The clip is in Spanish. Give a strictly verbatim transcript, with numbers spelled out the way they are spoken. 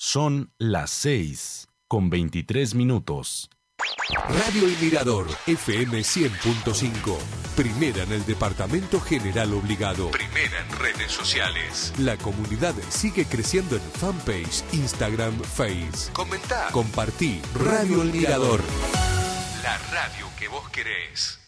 Son las seis con veintitrés minutos. Radio El Mirador, F M cien punto cinco. Primera en el Departamento General Obligado. Primera en redes sociales. La comunidad sigue creciendo en fanpage, Instagram, Face. Comentá, compartí. Radio El Mirador. La radio que vos querés.